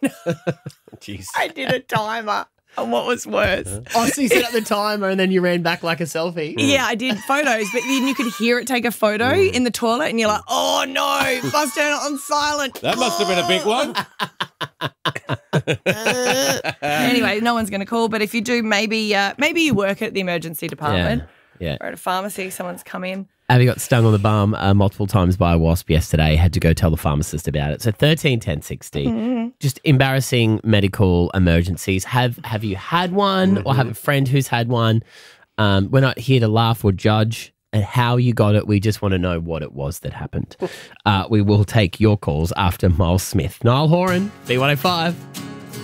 Jeez. I did a timer. And what was worse? Oh, so you set up the timer and then you ran back like a selfie? Yeah, I did photos, but then you could hear it take a photo in the toilet and you're like, oh no, must turn it on silent. That must have been a big one. Anyway, no one's going to call, but if you do, maybe you work at the emergency department Yeah. or at a pharmacy, someone's come in. Abby got stung on the bum multiple times by a wasp yesterday. Had to go tell the pharmacist about it. So 13 10 60. Just embarrassing medical emergencies. Have you had one or have a friend who's had one? We're not here to laugh or judge at how you got it. We just want to know what it was that happened. We will take your calls after Miles Smith. Niall Horan, B105.